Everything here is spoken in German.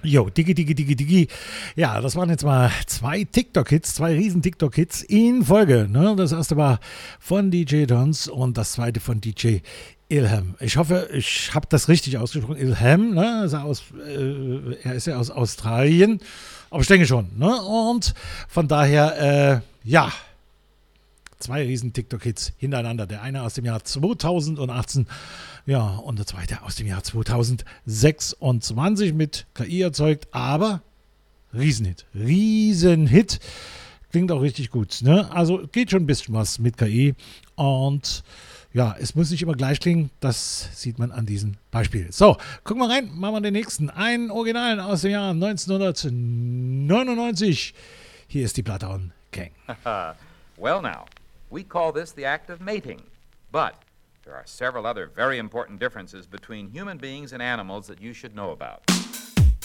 Jo, Digi, Digi, Digi, Digi. Ja, das waren jetzt mal zwei TikTok-Hits, zwei riesen TikTok-Hits in Folge. Ne? Das erste war von DJ Dons und das zweite von DJ Ilham. Ich hoffe, ich habe das richtig ausgesprochen. Ilham, ne? Er ist ja aus Australien, aber ich denke schon. Ne? Und von daher, ja, zwei riesen TikTok-Hits hintereinander. Der eine aus dem Jahr 2018, ja, und der zweite aus dem Jahr 2026 mit KI erzeugt, aber Riesenhit. Riesenhit. Klingt auch richtig gut. Ne? Also geht schon ein bisschen was mit KI. Und ja, es muss nicht immer gleich klingen. Das sieht man an diesem Beispiel. So, gucken wir rein. Machen wir den nächsten. Einen Originalen aus dem Jahr 1999. Hier ist die Bloodhound Gang. Well now, we call this the act of mating. But there are several other very important differences between human beings and animals that you should know about.